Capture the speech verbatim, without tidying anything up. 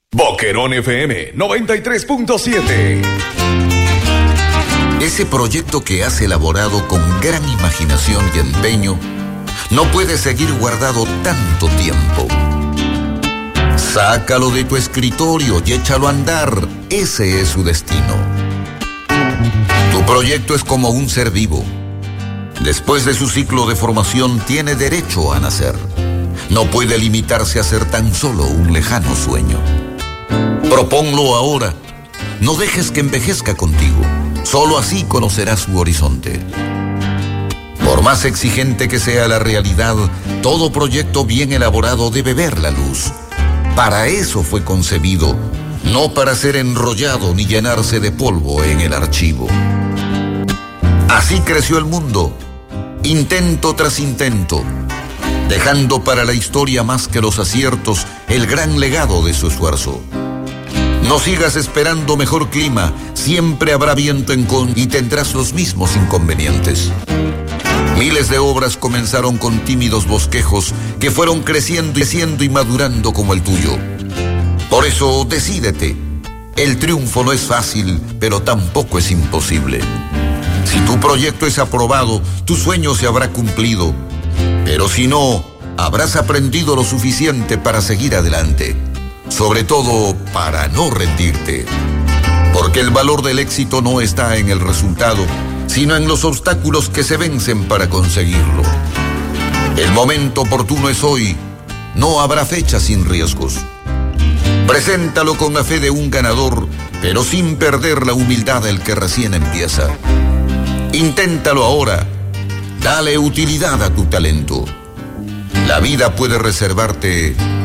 Boquerón F M noventa y tres punto siete. Ese proyecto que has elaborado con gran imaginación y empeño no puede seguir guardado tanto tiempo. Sácalo de tu escritorio y échalo a andar. Ese es su destino. Tu proyecto es como un ser vivo. Después de su ciclo de formación tiene derecho a nacer. No puede limitarse a ser tan solo un lejano sueño. Proponlo ahora. No dejes que envejezca contigo. Solo así conocerás su horizonte. Por más exigente que sea la realidad, todo proyecto bien elaborado debe ver la luz. Para eso fue concebido, no para ser enrollado ni llenarse de polvo en el archivo. Así creció el mundo, intento tras intento, dejando para la historia más que los aciertos el gran legado de su esfuerzo. No sigas esperando mejor clima, siempre habrá viento en contra y tendrás los mismos inconvenientes. Miles de obras comenzaron con tímidos bosquejos que fueron creciendo y creciendo y madurando como el tuyo. Por eso, decídete. El triunfo no es fácil, pero tampoco es imposible. Si tu proyecto es aprobado, tu sueño se habrá cumplido. Pero si no, habrás aprendido lo suficiente para seguir adelante. Sobre todo, para no rendirte. Porque el valor del éxito no está en el resultado, sino en los obstáculos que se vencen para conseguirlo. El momento oportuno es hoy. No habrá fecha sin riesgos. Preséntalo con la fe de un ganador, pero sin perder la humildad del que recién empieza. Inténtalo ahora. Dale utilidad a tu talento. La vida puede reservarte